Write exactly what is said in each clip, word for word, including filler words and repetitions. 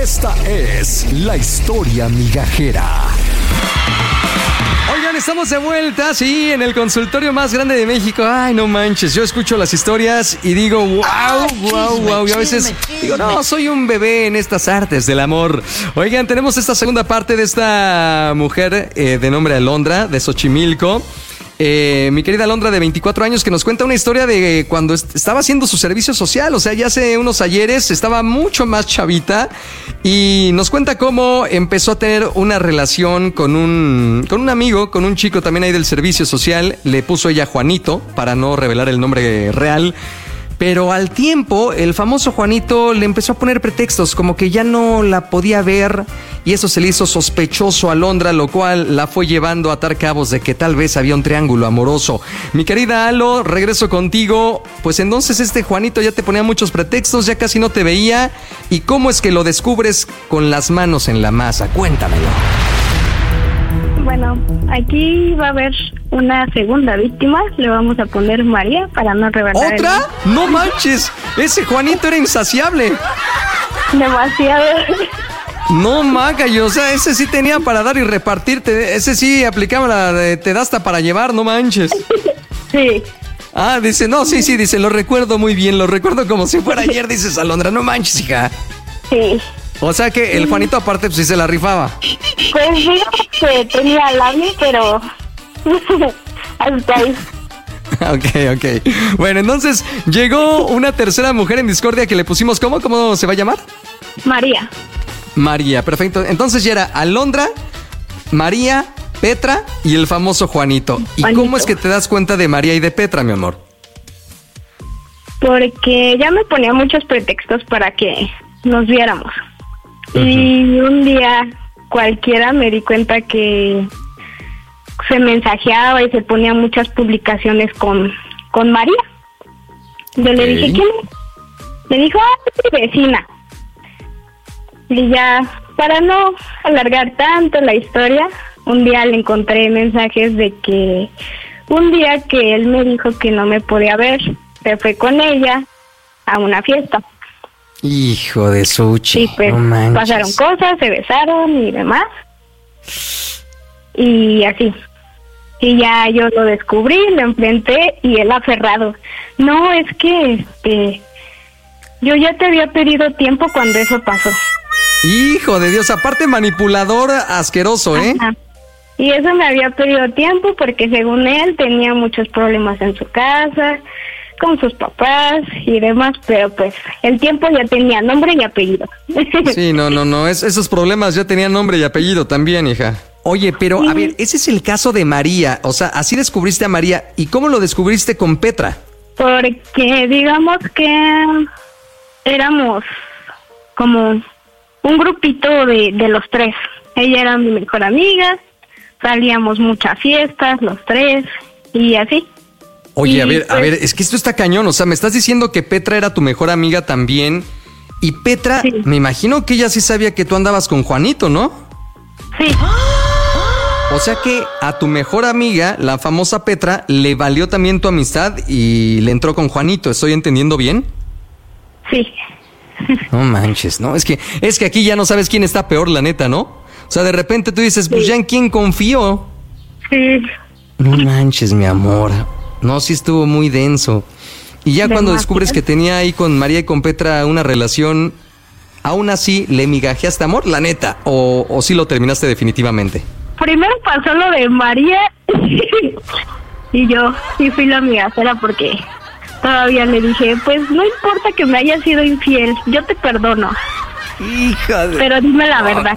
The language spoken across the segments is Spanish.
Esta es la historia migajera. Oigan, estamos de vuelta, sí, en el consultorio más grande de México. Ay, no manches, yo escucho las historias y digo, wow, wow, wow. Y a veces digo, no, soy un bebé en estas artes del amor. Oigan, tenemos esta segunda parte de esta mujer eh, de nombre Alondra, de Xochimilco. Eh, mi querida Alondra, de veinticuatro años, que nos cuenta una historia de cuando est- estaba haciendo su servicio social. O sea, ya hace unos ayeres estaba mucho más chavita y nos cuenta cómo empezó a tener una relación con un, con un amigo, con un chico también ahí del servicio social. Le puso ella Juanito para no revelar el nombre real. Pero al tiempo, el famoso Juanito le empezó a poner pretextos, como que ya no la podía ver, y eso se le hizo sospechoso a Alondra, lo cual la fue llevando a atar cabos de que tal vez había un triángulo amoroso. Mi querida Alo, regreso contigo. Pues entonces este Juanito ya te ponía muchos pretextos, ya casi no te veía. ¿Y cómo es que lo descubres con las manos en la masa? Cuéntamelo. Bueno, aquí va a haber una segunda víctima, le vamos a poner María para no revelar. ¿Otra? El... No manches, ese Juanito era insaciable. Demasiado. No, Macayo, o sea, ese sí tenía para dar y repartirte, ese sí aplicaba la de te da hasta para llevar, no manches. Sí. Ah, dice, no, sí, sí, dice, lo recuerdo muy bien, lo recuerdo como si fuera ayer, dices, Alondra, no manches, hija. Sí. O sea que el Juanito aparte pues sí se la rifaba. Pues sí, que tenía labio, pero hasta ahí. Ok, ok. Bueno, entonces llegó una tercera mujer en discordia que le pusimos, ¿cómo? ¿Cómo se va a llamar? María. María, perfecto. Entonces ya era Alondra, María, Petra y el famoso Juanito. ¿Y Juanito. Cómo es que te das cuenta de María y de Petra, mi amor? Porque ya me ponía muchos pretextos para que nos viéramos. Uh-huh. Y un día cualquiera me di cuenta que se mensajeaba y se ponía muchas publicaciones con, con María. Yo okay. le dije, ¿quién es? Me dijo, ah, es mi vecina. Y ya, para no alargar tanto la historia, un día le encontré mensajes de que un día que él me dijo que no me podía ver, se fue con ella a una fiesta. Hijo de Suchi. Y pues no pasaron cosas, se besaron y demás. Y así. Y ya yo lo descubrí, lo enfrenté y él aferrado. No, es que este yo ya te había pedido tiempo cuando eso pasó. Hijo de Dios, aparte manipulador asqueroso, ¿eh? Ajá. Y eso me había pedido tiempo porque según él tenía muchos problemas en su casa, con sus papás y demás, pero pues el tiempo ya tenía nombre y apellido. Sí, no, no, no, es, esos problemas ya tenían nombre y apellido también, hija. Oye, pero sí. A ver, ese es el caso de María, o sea, así descubriste a María. ¿Y cómo lo descubriste con Petra? Porque digamos que éramos como un grupito de, de los tres. Ella era mi mejor amiga, salíamos muchas fiestas, los tres, y así. Oye, y a ver, pues, a ver, es que esto está cañón, o sea, me estás diciendo que Petra era tu mejor amiga también, y Petra, sí. Me imagino que ella sí sabía que tú andabas con Juanito, ¿no? Sí. O sea que a tu mejor amiga, la famosa Petra, le valió también tu amistad y le entró con Juanito, ¿estoy entendiendo bien? Sí. No manches, no, es que, es que aquí ya no sabes quién está peor, la neta, ¿no? O sea, de repente tú dices, pues sí. Ya en quién confío. Sí. No manches, mi amor. No, sí estuvo muy denso. Y ya cuando descubres que tenía ahí con María y con Petra una relación, aún así, ¿le migajeaste amor, la neta? ¿O, o sí lo terminaste definitivamente? Primero pasó lo de María y yo sí fui la migajera porque todavía le dije, pues no importa que me haya sido infiel, yo te perdono. Hija de... Pero dime la verdad.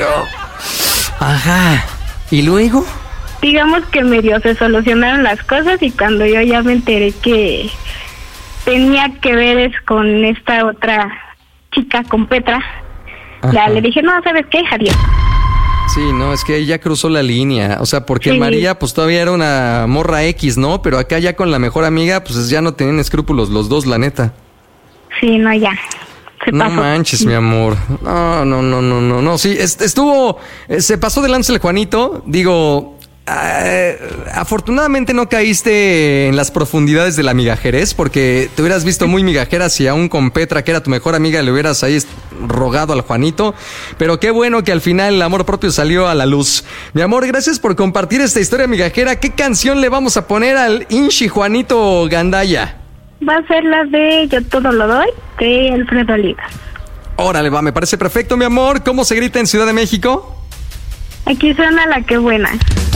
Ajá. ¿Y luego? Digamos que medio se solucionaron las cosas y cuando yo ya me enteré que tenía que ver es con esta otra chica, con Petra, ajá, ya le dije, no, ¿sabes qué? Adiós. Sí, no, es que ella cruzó la línea, o sea, porque sí. María pues todavía era una morra X, ¿no? Pero acá ya con la mejor amiga, pues ya no tenían escrúpulos los dos, la neta. Sí, no, ya. Se no pasó. manches, mi amor. No, no, no, no, no, no. Sí, estuvo, se pasó de lanza el Juanito. Digo, Uh, afortunadamente no caíste en las profundidades de la migajerez, porque te hubieras visto muy migajera si aún con Petra, que era tu mejor amiga, le hubieras ahí rogado al Juanito. Pero qué bueno que al final el amor propio salió a la luz. Mi amor, gracias por compartir esta historia migajera. ¿Qué canción le vamos a poner al Inchi Juanito Gandaya? Va a ser la de Yo Todo Lo Doy, de Alfredo Olivas. Órale, va, me parece perfecto, mi amor. ¿Cómo se grita en Ciudad de México? Aquí suena La Que Buena.